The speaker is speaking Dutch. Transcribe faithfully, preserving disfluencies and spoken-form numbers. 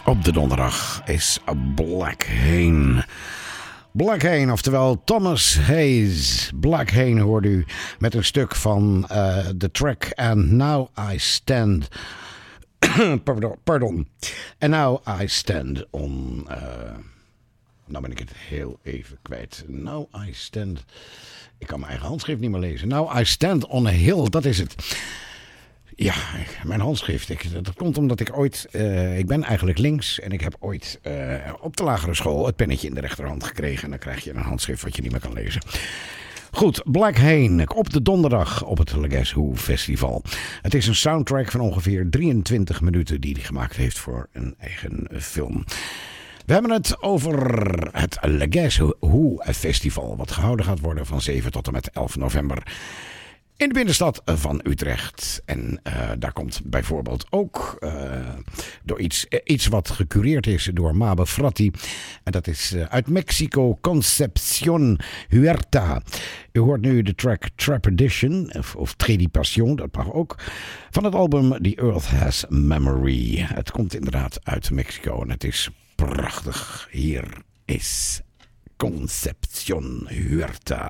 Op de donderdag is Black Hayne. Black Hayne, oftewel Thomas Hayes. Black Hayne hoort u met een stuk van uh, de track And Now I Stand. pardon, pardon. And Now I Stand on... Uh, nou ben ik het heel even kwijt. Now I Stand... Ik kan mijn eigen handschrift niet meer lezen. Now I Stand on a Hill, dat is het. Ja, mijn handschrift. Ik, dat komt omdat ik ooit... Uh, ik ben eigenlijk links. En ik heb ooit uh, op de lagere school het pennetje in de rechterhand gekregen. En dan krijg je een handschrift wat je niet meer kan lezen. Goed, Black Hayne op de donderdag op het Guess Who Festival. Het is een soundtrack van ongeveer drieëntwintig minuten die hij gemaakt heeft voor een eigen film. We hebben het over het Guess Who Festival, wat gehouden gaat worden van zeven tot en met elf november. In de binnenstad van Utrecht. En uh, daar komt bijvoorbeeld ook uh, door iets, uh, iets wat gecureerd is door Mabe Fratti. En dat is uh, uit Mexico, Concepción Huerta. U hoort nu de track Trap Edition, of, of Tradipassion, dat mag ook. Van het album The Earth Has Memory. Het komt inderdaad uit Mexico en het is prachtig. Hier is Concepción Huerta.